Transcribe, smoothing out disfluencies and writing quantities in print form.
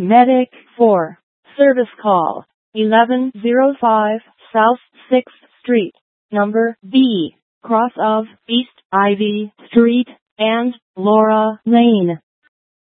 Medic 4. Service call 1105 South 6th Street, number B, cross of East Ivy Street and Laura Lane.